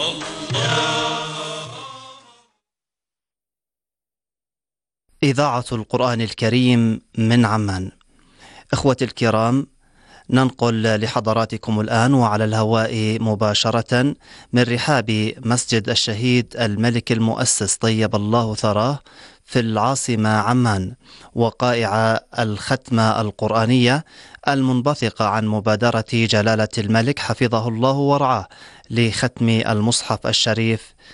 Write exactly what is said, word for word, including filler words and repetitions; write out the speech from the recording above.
إذاعة القرآن الكريم من عمان. إخوتي الكرام، ننقل لحضراتكم الآن وعلى الهواء مباشرة من رحاب مسجد الشهيد الملك المؤسس طيب الله ثراه في العاصمة عمان، وقائع الختمة القرآنية المنبثقة عن مبادرة جلالة الملك حفظه الله ورعاه لختم المصحف الشريف